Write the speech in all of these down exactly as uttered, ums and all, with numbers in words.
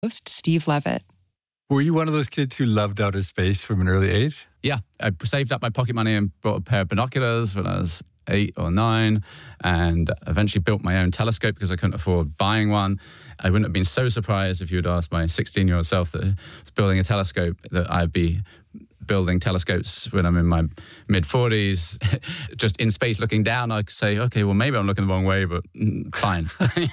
host, Steve Levitt. Were you one of those kids who loved outer space from an early age? Yeah, I saved up my pocket money and bought a pair of binoculars when I was eight or nine, and eventually built my own telescope because I couldn't afford buying one. I wouldn't have been so surprised if you had asked my sixteen-year-old self that was building a telescope that I'd be building telescopes when I'm in my mid-forties, just in space looking down. I'd say, okay, well, maybe I'm looking the wrong way, but mm, fine.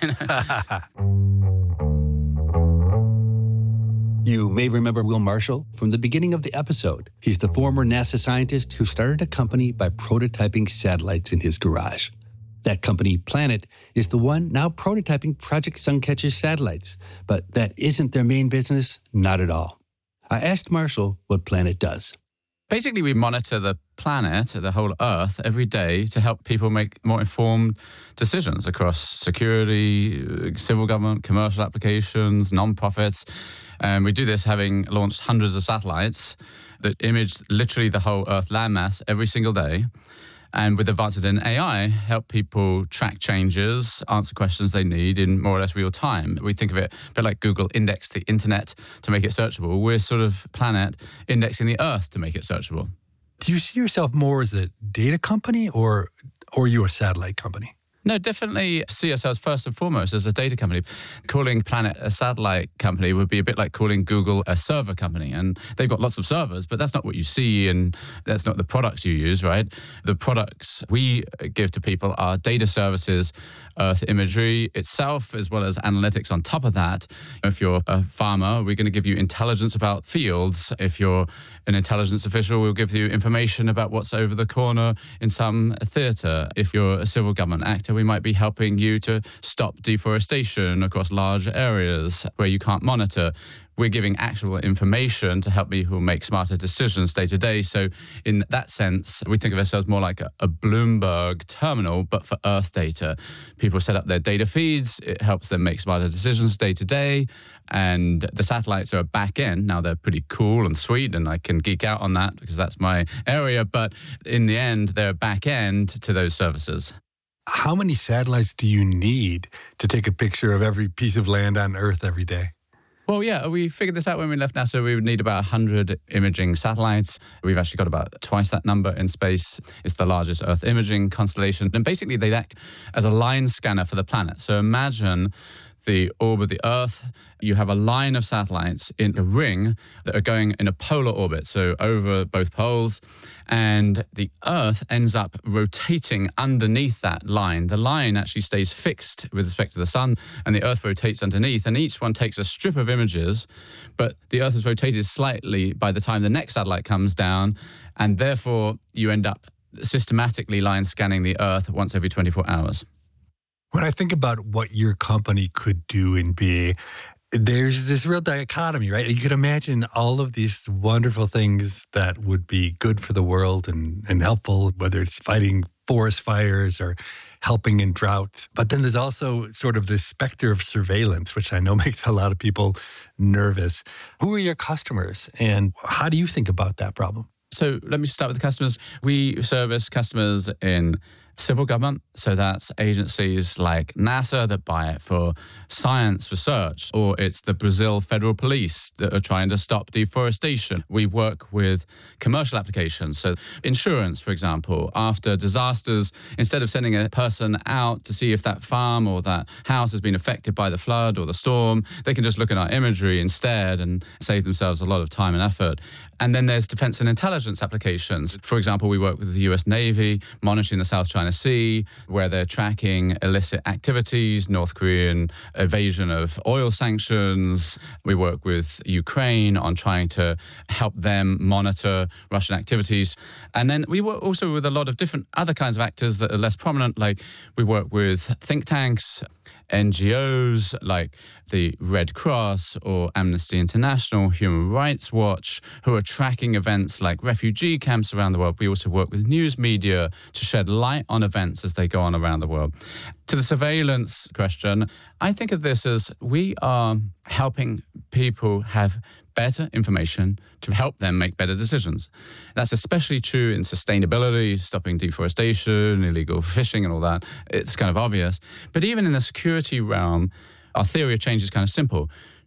You may remember Will Marshall from the beginning of the episode. He's the former NASA scientist who started a company by prototyping satellites in his garage. That company, Planet, is the one now prototyping Project Suncatcher's satellites. But that isn't their main business, not at all. I asked Marshall what Planet does. Basically, we monitor the planet, the whole Earth, every day to help people make more informed decisions across security, civil government, commercial applications, non-profits. And we do this having launched hundreds of satellites that image literally the whole Earth landmass every single day. And with advances in A I, help people track changes, answer questions they need in more or less real time. We think of it a bit like Google indexed the internet to make it searchable. We're sort of Planet indexing the Earth to make it searchable. Do you see yourself more as a data company or, or you a satellite company? No, definitely see ourselves first and foremost as a data company. Calling Planet a satellite company would be a bit like calling Google a server company. And they've got lots of servers, but that's not what you see and that's not the products you use, right? The products we give to people are data services, Earth imagery itself, as well as analytics on top of that. If you're a farmer, we're going to give you intelligence about fields. If you're an intelligence official, we'll give you information about what's over the corner in some theatre. If you're a civil government actor, we might be helping you to stop deforestation across large areas where you can't monitor. We're giving actual information to help people make smarter decisions day to day. So in that sense, we think of ourselves more like a, a Bloomberg terminal, but for Earth data. People set up their data feeds. It helps them make smarter decisions day to day. And the satellites are a back end. Now, they're pretty cool and sweet, and I can geek out on that because that's my area. But in the end, they're a back end to those services. How many satellites do you need to take a picture of every piece of land on Earth every day? Well, yeah, we figured this out when we left NASA. We would need about one hundred imaging satellites. We've actually got about twice that number in space. It's the largest Earth imaging constellation. And basically, they act as a line scanner for the planet. So imagine the orb of the Earth. You have a line of satellites in a ring that are going in a polar orbit, so over both poles. And the Earth ends up rotating underneath that line. The line actually stays fixed with respect to the sun, and the Earth rotates underneath. And each one takes a strip of images, but the Earth is rotated slightly by the time the next satellite comes down, and therefore you end up systematically line scanning the Earth once every twenty-four hours. When I think about what your company could do and be, there's this real dichotomy, right? You could imagine all of these wonderful things that would be good for the world and, and helpful, whether it's fighting forest fires or helping in droughts. But then there's also sort of this specter of surveillance, which I know makes a lot of people nervous. Who are your customers and how do you think about that problem? So let me start with the customers. We service customers in civil government, so that's agencies like NASA that buy it for science research, or it's the Brazil Federal Police that are trying to stop deforestation. We work with commercial applications, so insurance, for example. After disasters, instead of sending a person out to see if that farm or that house has been affected by the flood or the storm, they can just look at our imagery instead and save themselves a lot of time and effort. And then there's defense and intelligence applications. For example, we work with the U S Navy, monitoring the South China Sea, where they're tracking illicit activities, North Korean evasion of oil sanctions. We work with Ukraine on trying to help them monitor Russian activities. And then we work also with a lot of different other kinds of actors that are less prominent, like we work with think tanks, N G Os like the Red Cross or Amnesty International, Human Rights Watch, who are tracking events like refugee camps around the world. We also work with news media to shed light on events as they go on around the world. To the surveillance question, I think of this as we are helping people have better information to help them make better decisions. That's especially true in sustainability, stopping deforestation, illegal fishing and all that. It's kind of obvious. But even in the security realm, our theory of change is kind of simple.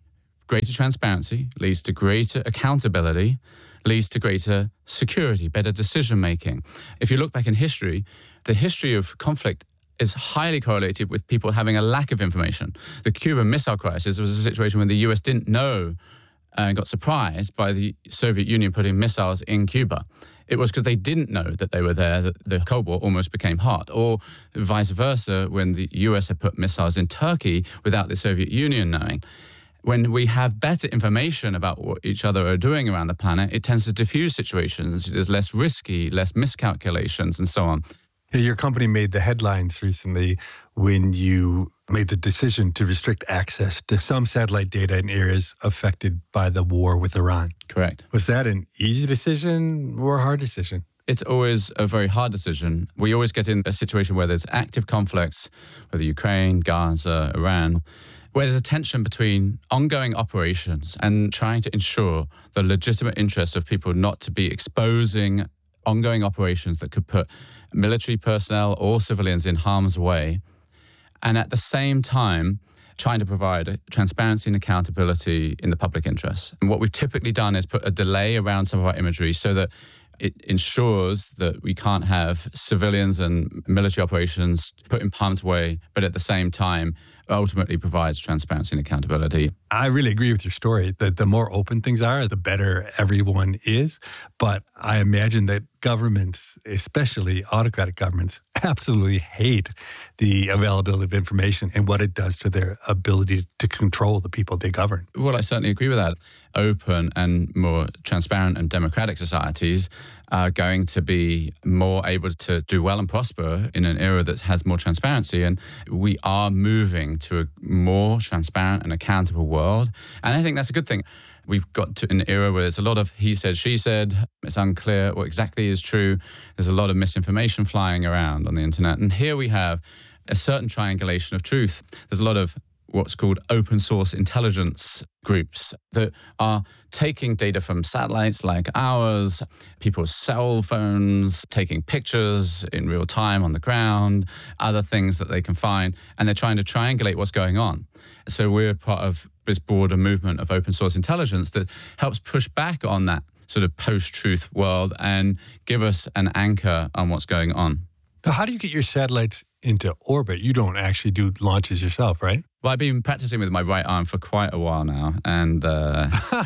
greater transparency, leads to greater accountability, leads to greater security, better decision making. If you look back in history, the history of conflict is highly correlated with people having a lack of information. The Cuban Missile Crisis was a situation when the U S didn't know and got surprised by the Soviet Union putting missiles in Cuba. It was because they didn't know that they were there that the Cold War almost became hot. Or vice versa, when the U S had put missiles in Turkey without the Soviet Union knowing. When we have better information about what each other are doing around the planet, it tends to diffuse situations. There's less risky, less miscalculations, and so on. Your company made the headlines recently when you made the decision to restrict access to some satellite data in areas affected by the war with Iran. Correct. Was that an easy decision or a hard decision? It's always a very hard decision. We always get in a situation where there's active conflicts, whether Ukraine, Gaza, Iran, where there's a tension between ongoing operations and trying to ensure the legitimate interests of people not to be exposing ongoing operations that could put military personnel or civilians in harm's way. And at the same time, trying to provide transparency and accountability in the public interest. And what we've typically done is put a delay around some of our imagery so that it ensures that we can't have civilians and military operations put in harm's way, but at the same time, ultimately provides transparency and accountability. I really agree with your story that the more open things are, the better everyone is. But I imagine that governments, especially autocratic governments, absolutely hate the availability of information and what it does to their ability to control the people they govern. Well, I certainly agree with that. Open and more transparent and democratic societies are going to be more able to do well and prosper in an era that has more transparency. And we are moving to a more transparent and accountable world. And I think that's a good thing. We've got to an era where there's a lot of he said, she said. It's unclear what exactly is true. There's a lot of misinformation flying around on the internet. And here we have a certain triangulation of truth. There's a lot of what's called open source intelligence groups that are taking data from satellites like ours, people's cell phones, taking pictures in real time on the ground, other things that they can find, and they're trying to triangulate what's going on. So we're part of this broader movement of open source intelligence that helps push back on that sort of post-truth world and give us an anchor on what's going on. Now, how do you get your satellites into orbit? You don't actually do launches yourself, right? Well, I've been practicing with my right arm for quite a while now. And uh,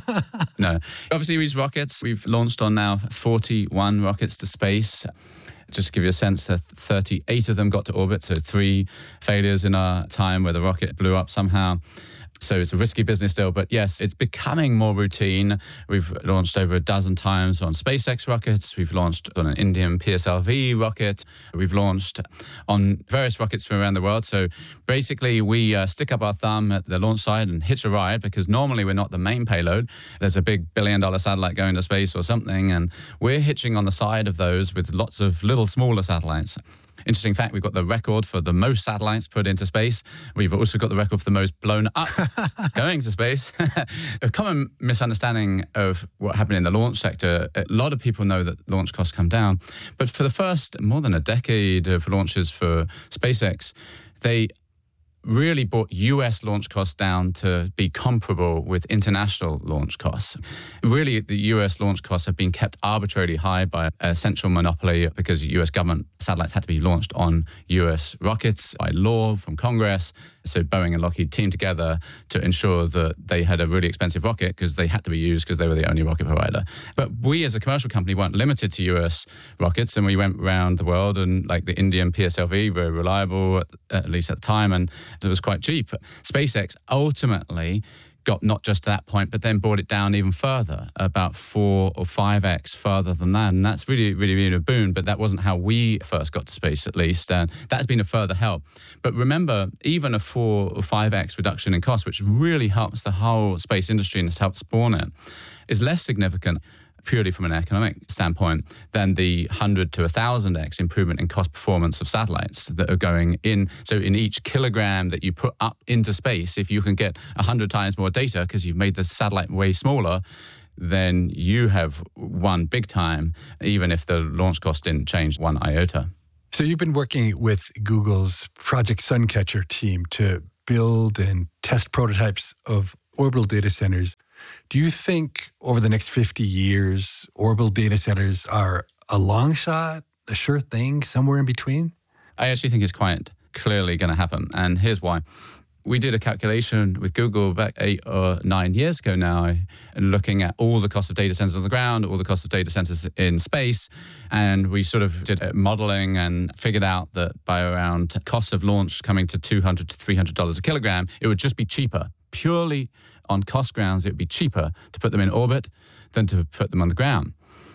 no, obviously we use rockets. We've launched on now forty-one rockets to space. Just to give you a sense, thirty-eight of them got to orbit. So three failures in our time where the rocket blew up somehow. So it's a risky business still, but yes, it's becoming more routine. We've launched over a dozen times on SpaceX rockets. We've launched on an Indian P S L V rocket. We've launched on various rockets from around the world. So basically, we uh, stick up our thumb at the launch site and hitch a ride because normally we're not the main payload. There's a big billion dollar satellite going to space or something, and we're hitching on the side of those with lots of little smaller satellites. Interesting fact, we've got the record for the most satellites put into space. We've also got the record for the most blown up going to space. A common misunderstanding of what happened in the launch sector, a lot of people know that launch costs come down. But for the first more than a decade of launches for SpaceX, they really brought U S launch costs down to be comparable with international launch costs. Really, the U S launch costs have been kept arbitrarily high by a central monopoly because the U S government satellites had to be launched on U S rockets by law from Congress. So Boeing and Lockheed teamed together to ensure that they had a really expensive rocket because they had to be used because they were the only rocket provider. But we as a commercial company weren't limited to U S rockets, and we went around the world, and like the Indian P S L V, very reliable, at, at least at the time, and it was quite cheap. SpaceX ultimately got not just to that point, but then brought it down even further, about four or five X further than that. And that's really, really been a boon, but that wasn't how we first got to space, at least. And that's been a further help. But remember, even a four or five X reduction in cost, which really helps the whole space industry and has helped spawn it, is less significant purely from an economic standpoint than the one hundred to one thousand X improvement in cost performance of satellites that are going in. So in each kilogram that you put up into space, if you can get one hundred times more data because you've made the satellite way smaller, then you have won big time, even if the launch cost didn't change one iota. So you've been working with Google's Project Suncatcher team to build and test prototypes of orbital data centers. Do you think over the next fifty years, orbital data centers are a long shot, a sure thing, somewhere in between? I actually think it's quite clearly going to happen. And here's why. We did a calculation with Google back eight or nine years ago now, looking at all the cost of data centers on the ground, all the cost of data centers in space. And we sort of did modeling and figured out that by around cost of launch coming to two hundred to three hundred dollars a kilogram, it would just be cheaper. Purely on cost grounds, it would be cheaper to put them in orbit than to put them on the ground.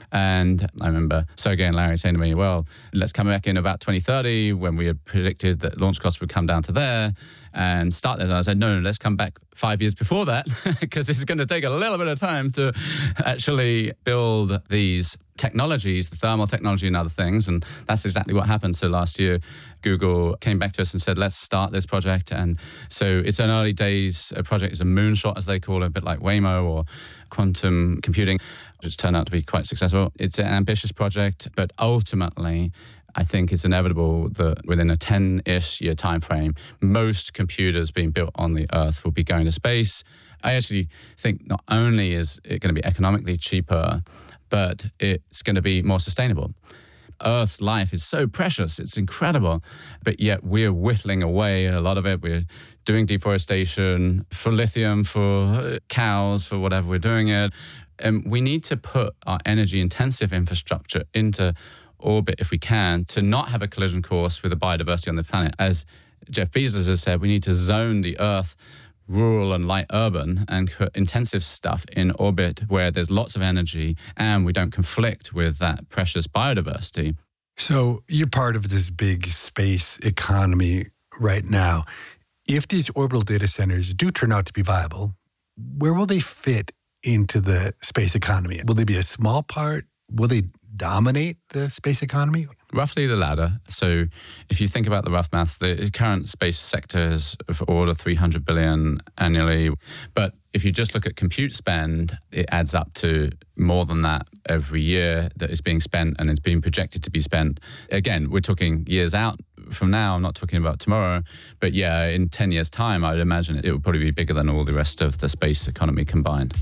And I remember Sergey and Larry saying to me, well, let's come back in about twenty thirty when we had predicted that launch costs would come down to there and start there. And I said, no, no, let's come back five years before that because this is going to take a little bit of time to actually build these technologies, the thermal technology and other things. And that's exactly what happened. So last year, Google came back to us and said, let's start this project. And so it's an early days project. It's a moonshot, as they call it, a bit like Waymo or quantum computing, which turned out to be quite successful. It's an ambitious project, but ultimately, I think it's inevitable that within a ten-ish year time frame, most computers being built on the Earth will be going to space. I actually think not only is it going to be economically cheaper, but it's going to be more sustainable. Earth's life is so precious, it's incredible, but yet we're whittling away a lot of it. We're doing deforestation for lithium, for cows, for whatever we're doing it. And we need to put our energy-intensive infrastructure into orbit if we can to not have a collision course with the biodiversity on the planet. As Jeff Bezos has said, we need to zone the Earth rural and light urban and put intensive stuff in orbit where there's lots of energy and we don't conflict with that precious biodiversity. So you're part of this big space economy right now. If these orbital data centers do turn out to be viable, where will they fit into the space economy? Will they be a small part? Will they dominate the space economy? Roughly the latter. So if you think about the rough maths, the current space sector is of order three hundred billion annually. But if you just look at compute spend, it adds up to more than that every year that is being spent and it's being projected to be spent. Again, we're talking years out from now. I'm not talking about tomorrow. But yeah, in ten years' time, I would imagine it would probably be bigger than all the rest of the space economy combined.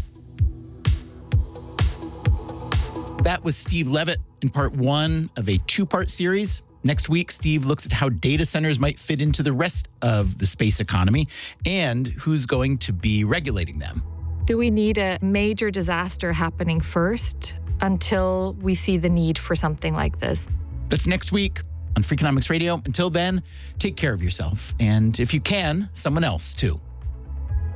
That was Steve Levitt in part one of a two-part series. Next week, Steve looks at how data centers might fit into the rest of the space economy and who's going to be regulating them. Do we need a major disaster happening first until we see the need for something like this? That's next week on Freakonomics Radio. Until then, take care of yourself. And if you can, someone else too.